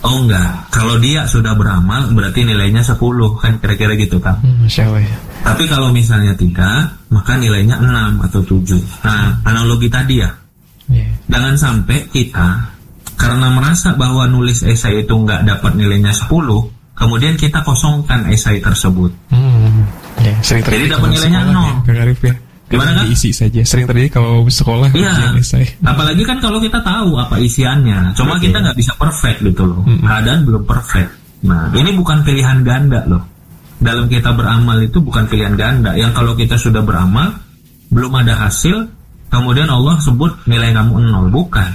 Oh enggak, kalau dia sudah beramal berarti nilainya 10 kan, kira-kira gitu kan. Masya Allah ya. Tapi kalau misalnya tidak, maka nilainya 6 atau 7. Nah, analogi tadi ya. Jangan sampai kita karena merasa bahwa nulis esai itu nggak dapat nilainya 10, kemudian kita kosongkan esai tersebut. Sering terjadi. Jadi dapat nilainya 0. Kang Arif ya. Gimana kan? Diisi saja. Sering terjadi kalau sekolah. Iya. Apalagi kan kalau kita tahu apa isiannya. Cuma kita nggak bisa perfect gitu loh. Keadaan belum perfect. Nah, ini bukan pilihan ganda loh. Dalam kita beramal itu bukan pilihan ganda. Yang kalau kita sudah beramal, belum ada hasil, kemudian Allah sebut nilai kamu 0. Bukan.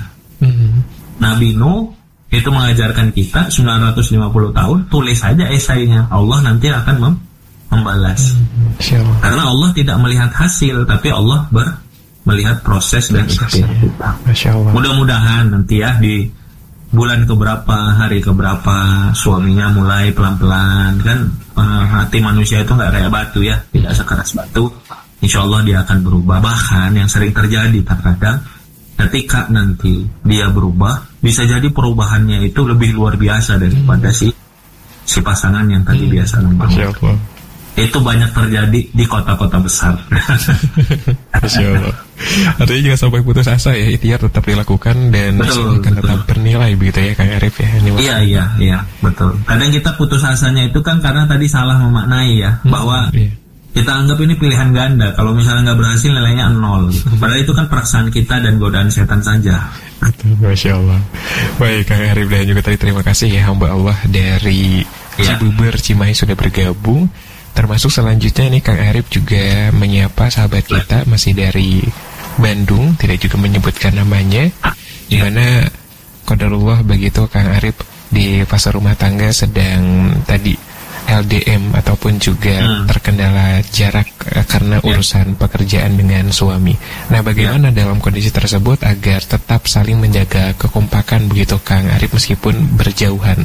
Nabi Nuh itu mengajarkan kita 950 tahun, tulis saja esainya. Allah nanti akan membalas. Karena Allah tidak melihat hasil, tapi Allah melihat proses dan ikhtiar kita. Mudah-mudahan nanti ya di bulan keberapa, hari keberapa suaminya mulai pelan-pelan kan, hati manusia itu nggak kayak batu ya, tidak sekeras batu. Insya Allah dia akan berubah. Bahkan yang sering terjadi terkadang ketika nanti dia berubah, bisa jadi perubahannya itu lebih luar biasa daripada si pasangan yang tadi biasa membangun. Itu banyak terjadi di kota-kota besar. Masya Allah. Artinya jangan sampai putus asa ya, ikhtiar tetap dilakukan dan akan tetap bernilai begitu ya Kang Arif ya. Iya, betul. Kadang kita putus asanya itu kan karena tadi salah memaknai ya, bahwa kita anggap ini pilihan ganda. Kalau misalnya nggak berhasil nilainya 0. Padahal itu kan perasaan kita dan godaan setan saja. Masya Allah. Baik Kang Arif dan juga tadi terima kasih ya hamba Allah dari Cibubur Cimahi sudah bergabung. Termasuk selanjutnya nih Kang Arif juga menyapa sahabat kita masih dari Bandung, tidak juga menyebutkan namanya, di mana qadarullah begitu Kang Arif di fase rumah tangga sedang tadi LDM ataupun juga terkendala jarak karena urusan pekerjaan dengan suami. Nah, bagaimana dalam kondisi tersebut agar tetap saling menjaga kekompakan begitu Kang Arif meskipun berjauhan?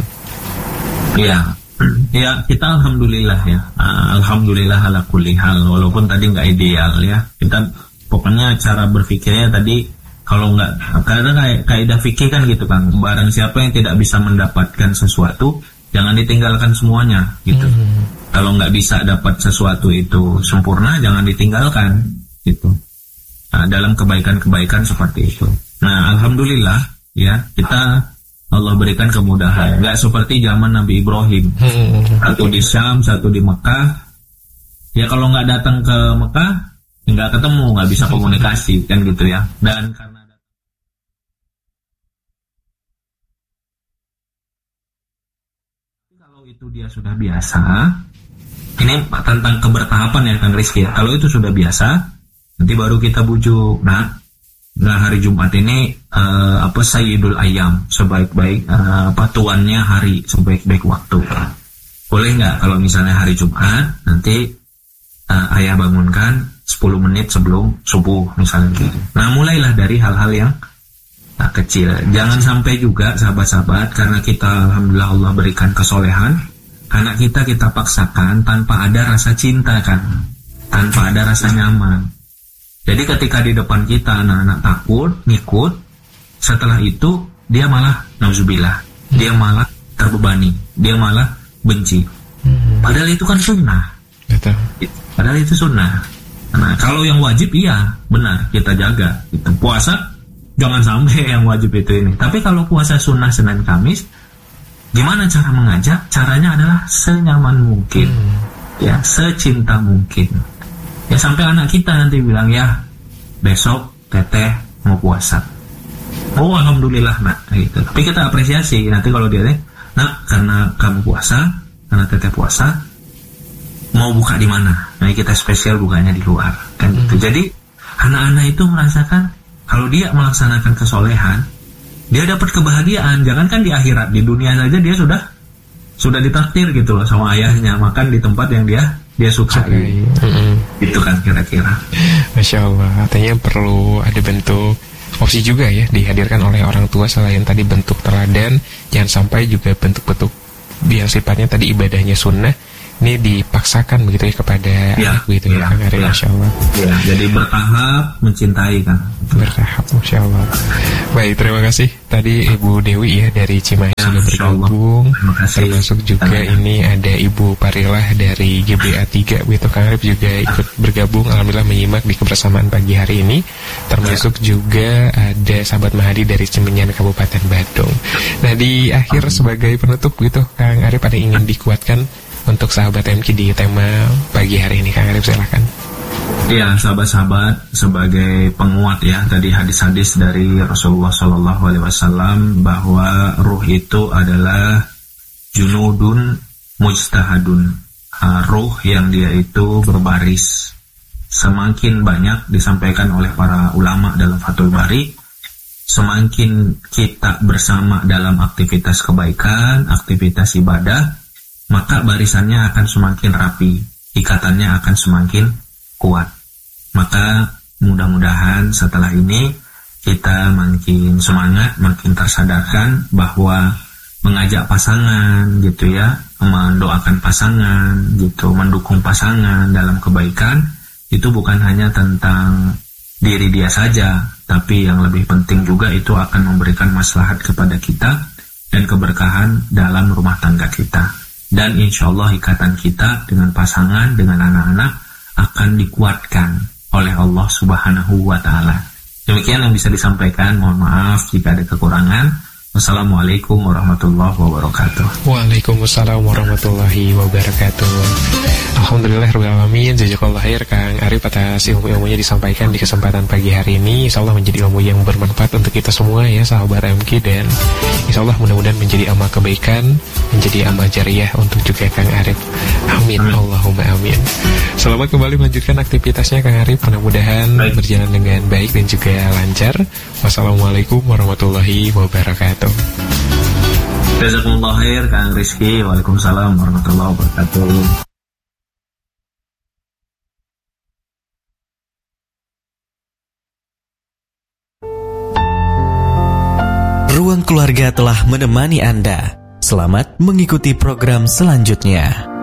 Ya, kita alhamdulillah ya. Alhamdulillah ala kulli hal, walaupun tadi nggak ideal ya. Kita pokoknya cara berpikirnya tadi, kalau nggak, karena kaidah fikih kan gitu kan, barang siapa yang tidak bisa mendapatkan sesuatu, jangan ditinggalkan semuanya gitu. Kalau nggak bisa dapat sesuatu itu sempurna, jangan ditinggalkan gitu. Nah, dalam kebaikan-kebaikan seperti itu. Nah, alhamdulillah ya, kita Allah berikan kemudahan. Nggak seperti zaman Nabi Ibrahim, satu di Syam, satu di Mekah. Ya kalau nggak datang ke Mekah, nggak ketemu, nggak bisa komunikasi kan gitu ya. Dan karena kalau itu dia sudah biasa, ini tentang kebertahapan ya Kang Rizky ya. Kalau itu sudah biasa, nanti baru kita bujuk. Nah hari Jumat ini Sayyidul Ayyam, sebaik-baik tuannya hari, sebaik-baik waktu. Boleh nggak kalau misalnya hari Jumat nanti ayah bangunkan 10 menit sebelum subuh misalnya gitu. Nah mulailah dari hal-hal yang kecil. Jangan sampai juga sahabat-sahabat, karena kita alhamdulillah Allah berikan kesolehan, anak kita paksakan tanpa ada rasa cinta kan, tanpa ada rasa nyaman. Jadi ketika di depan kita anak-anak takut, ngikut, setelah itu dia malah nauzubillah, dia malah terbebani, dia malah benci. Padahal itu kan sunnah. Padahal itu sunnah. Nah kalau yang wajib iya benar kita jaga. Gitu. Puasa jangan sampai yang wajib itu ini. Tapi kalau puasa sunnah Senin Kamis, gimana cara mengajak? Caranya adalah senyaman mungkin, ya secinta mungkin. Ya sampai anak kita nanti bilang, ya besok teteh mau puasa. Oh alhamdulillah nak gitu. Tapi kita apresiasi nanti kalau dia nak karena kamu puasa, karena teteh puasa, mau buka di mana? Nah kita spesial bukanya di luar kan gitu. Jadi anak-anak itu merasakan kalau dia melaksanakan kesolehan, dia dapat kebahagiaan. Jangankan di akhirat, di dunia saja dia sudah ditakdir gitu loh sama ayahnya, makan di tempat yang dia sukai. Itu kan kira-kira. Masya Allah. Artinya perlu ada bentuk opsi juga ya dihadirkan oleh orang tua, selain tadi bentuk teladan, jangan sampai juga bentuk-bentuk yang sifatnya tadi ibadahnya sunnah ini dipaksakan begitu ya kepada anak begitu ya Kang Arif, Masya Allah. Ya, jadi bertahap mencintai kan. Bertahap, Masya Allah. Baik, terima kasih tadi Ibu Dewi ya dari Cimahi sudah bergabung. Termasuk juga ini ada Ibu Parilah dari GBA 3 begitu Kang Arif juga ikut bergabung. Alhamdulillah menyimak di kebersamaan pagi hari ini. Termasuk juga ada sahabat Mahadi dari Cimenyan Kabupaten Badung. Nah, di akhir sebagai penutup gitu Kang Arif, ada ingin dikuatkan untuk sahabat MQ di tema pagi hari ini, Kang Arif silahkan. Ya, sahabat-sahabat, sebagai penguat ya tadi hadis-hadis dari Rasulullah SAW bahwa ruh itu adalah junudun mujtahadun, ruh yang dia itu berbaris. Semakin banyak disampaikan oleh para ulama dalam Fathul Bari, semakin kita bersama dalam aktivitas kebaikan, aktivitas ibadah, maka barisannya akan semakin rapi, ikatannya akan semakin kuat. Maka mudah-mudahan setelah ini kita makin semangat, makin tersadarkan bahwa mengajak pasangan gitu ya, mendoakan pasangan gitu, mendukung pasangan dalam kebaikan, itu bukan hanya tentang diri dia saja, tapi yang lebih penting juga itu akan memberikan maslahat kepada kita dan keberkahan dalam rumah tangga kita. Dan insya Allah ikatan kita dengan pasangan, dengan anak-anak akan dikuatkan oleh Allah Subhanahu wa Ta'ala. Demikian yang bisa disampaikan. Mohon maaf jika ada kekurangan. Wassalamualaikum warahmatullahi wabarakatuh. Waalaikumsalam warahmatullahi wabarakatuh. Alhamdulillahirrahmanirrahim. Jazakallah khair Kang Arif atas ilmu-ilmunya disampaikan di kesempatan pagi hari ini. Insyaallah menjadi ilmu yang bermanfaat untuk kita semua ya sahabat MQ, dan insyaallah mudah-mudahan menjadi amal kebaikan, menjadi amal jariah untuk juga Kang Arif. Amin. Allahumma amin. Selamat kembali melanjutkan aktivitasnya Kang Arif. Mudah-mudahan berjalan dengan baik dan juga lancar. Wassalamualaikum warahmatullahi wabarakatuh. Jazakumullah khair Kang Rizky. Waalaikumsalam warahmatullahi wabarakatuh. Ruang Keluarga telah menemani Anda. Selamat mengikuti program selanjutnya.